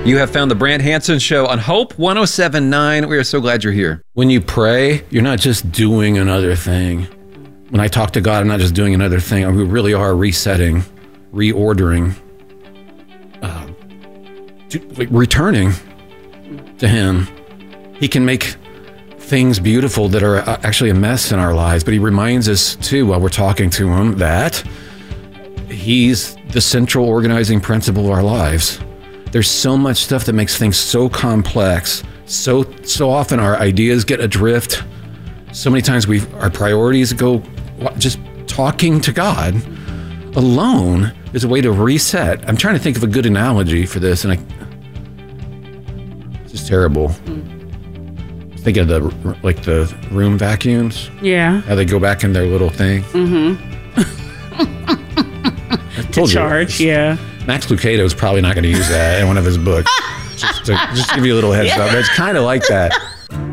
You have found the Brant Hansen Show on Hope 107.9. We are so glad you're here. When you pray, you're not just doing another thing. When I talk to God, I'm not just doing another thing. We really are resetting, reordering, returning to Him. He can make things beautiful that are actually a mess in our lives, but He reminds us too while we're talking to Him that He's the central organizing principle of our lives. There's so much stuff that makes things so complex. So often our ideas get adrift. So many times our priorities go. Just talking to God alone is a way to reset. I'm trying to think of a good analogy for this, and it's just terrible. Think of the room vacuums. Yeah. How they go back in their little thing. To charge, yeah. Max Lucado is probably not going to use that in one of his books. just to give you a little heads up. It's kind of like that.